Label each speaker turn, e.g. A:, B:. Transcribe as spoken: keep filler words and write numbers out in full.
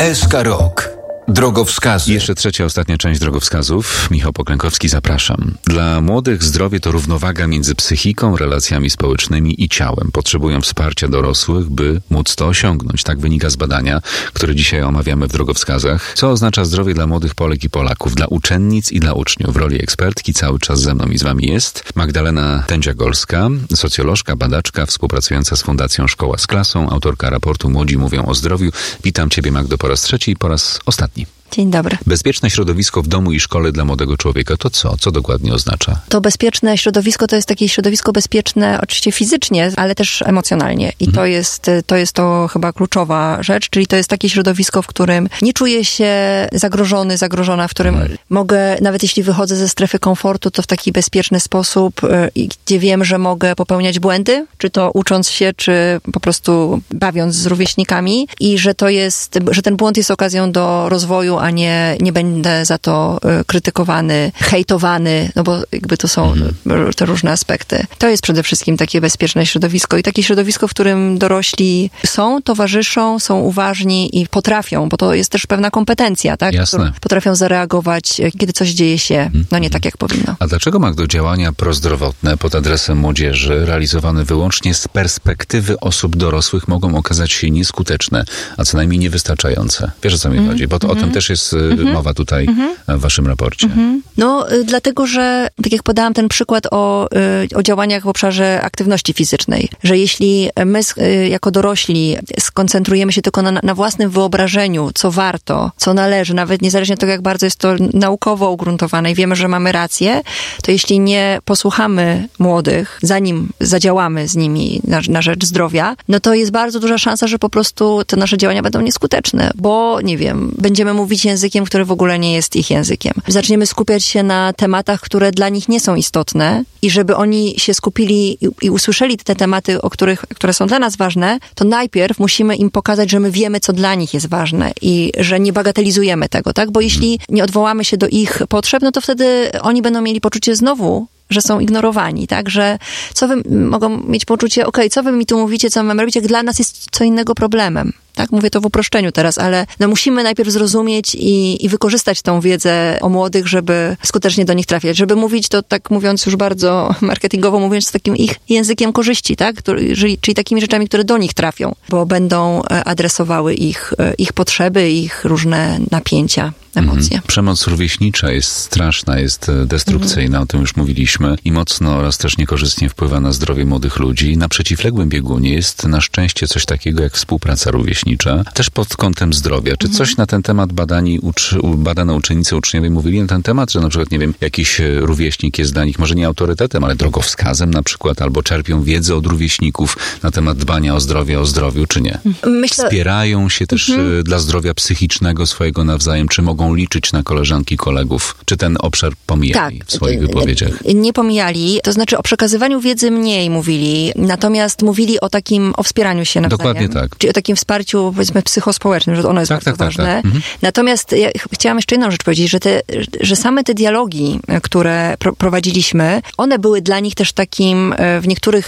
A: S K Rok. Drogowskazy.
B: Jeszcze trzecia, ostatnia część drogowskazów. Michał Poklękowski, zapraszam. Dla młodych zdrowie to równowaga między psychiką, relacjami społecznymi i ciałem. Potrzebują wsparcia dorosłych, by móc to osiągnąć. Tak wynika z badania, które dzisiaj omawiamy w drogowskazach. Co oznacza zdrowie dla młodych Polek i Polaków, dla uczennic i dla uczniów? W roli ekspertki cały czas ze mną i z wami jest Magdalena Tędzia-Golska, socjolożka, badaczka, współpracująca z Fundacją Szkoła z Klasą, autorka raportu Młodzi mówią o zdrowiu. Witam ciebie, Magdo, po raz trzeci i po raz ostatni.
C: Dzień dobry.
B: Bezpieczne środowisko w domu i szkole dla młodego człowieka to co? Co dokładnie oznacza?
C: To bezpieczne środowisko to jest takie środowisko bezpieczne oczywiście fizycznie, ale też emocjonalnie. I mhm. to jest to jest to chyba kluczowa rzecz, czyli to jest takie środowisko, w którym nie czuję się zagrożony, zagrożona, w którym mhm. mogę, nawet jeśli wychodzę ze strefy komfortu, to w taki bezpieczny sposób, gdzie wiem, że mogę popełniać błędy, czy to ucząc się, czy po prostu bawiąc z rówieśnikami i że to jest, że ten błąd jest okazją do rozwoju, a nie, nie będę za to y, krytykowany, hejtowany, no bo jakby to są mhm. te różne aspekty. To jest przede wszystkim takie bezpieczne środowisko i takie środowisko, w którym dorośli są, towarzyszą, są uważni i potrafią, bo to jest też pewna kompetencja, tak?
B: Jasne.
C: Potrafią zareagować, kiedy coś dzieje się, no nie tak, jak powinno.
B: A dlaczego, Magdo, działania prozdrowotne pod adresem młodzieży, realizowane wyłącznie z perspektywy osób dorosłych, mogą okazać się nieskuteczne, a co najmniej niewystarczające? Wiesz, o co mi mm. chodzi? Bo to, mm-hmm. o tym też jest mm-hmm. mowa tutaj mm-hmm. w waszym raporcie. Mm-hmm.
C: No, y, dlatego, że tak jak podałam ten przykład o, y, o działaniach w obszarze aktywności fizycznej, że jeśli my y, jako dorośli skoncentrujemy się tylko na, na własnym wyobrażeniu, co warto, co należy, nawet niezależnie od tego, jak bardzo jest to naukowo ugruntowane i wiemy, że mamy rację, to jeśli nie posłuchamy młodych, zanim zadziałamy z nimi na, na rzecz zdrowia, no to jest bardzo duża szansa, że po prostu te nasze działania będą nieskuteczne, bo, nie wiem, będziemy mówić językiem, który w ogóle nie jest ich językiem. Zaczniemy skupiać się na tematach, które dla nich nie są istotne i żeby oni się skupili i, i usłyszeli te tematy, o których, które są dla nas ważne, to najpierw musimy im pokazać, że my wiemy, co dla nich jest ważne i że nie bagatelizujemy tego, tak? Bo jeśli nie odwołamy się do ich potrzeb, no to wtedy oni będą mieli poczucie znowu, że są ignorowani, tak? Że co wy mogą mieć poczucie, okej, okay, co wy mi tu mówicie, co mamy robić, jak dla nas jest co innego problemem. Tak, mówię to w uproszczeniu teraz, ale no musimy najpierw zrozumieć i, i wykorzystać tą wiedzę o młodych, żeby skutecznie do nich trafiać. Żeby mówić to, tak mówiąc już bardzo marketingowo, mówiąc z takim ich językiem korzyści, tak? Który, czyli, czyli takimi rzeczami, które do nich trafią, bo będą adresowały ich, ich potrzeby, ich różne napięcia, emocje.
B: Mhm. Przemoc rówieśnicza jest straszna, jest destrukcyjna, mhm. o tym już mówiliśmy i mocno oraz też niekorzystnie wpływa na zdrowie młodych ludzi. Na przeciwległym biegunie jest na szczęście coś takiego jak współpraca rówieśnicza. Też pod kątem zdrowia. Czy coś na ten temat badani, uczy, badane uczennice, uczniowie mówili na ten temat, że na przykład, nie wiem, jakiś rówieśnik jest dla nich może nie autorytetem, ale drogowskazem na przykład, albo czerpią wiedzę od rówieśników na temat dbania o zdrowie, o zdrowiu, czy nie?
C: Myślę...
B: Wspierają się też mhm. dla zdrowia psychicznego swojego nawzajem, czy mogą liczyć na koleżanki, kolegów? Czy ten obszar pomijali tak, w swoich wypowiedziach?
C: Nie pomijali, to znaczy o przekazywaniu wiedzy mniej mówili, natomiast mówili o takim, o wspieraniu się nawzajem.
B: Dokładnie tak.
C: Czyli o takim wsparciu, powiedzmy, psychospołecznym, że ono jest tak, bardzo tak, ważne. Tak, tak. Mhm. Natomiast ja chciałam jeszcze jedną rzecz powiedzieć, że, te, że same te dialogi, które pro, prowadziliśmy, one były dla nich też takim w niektórych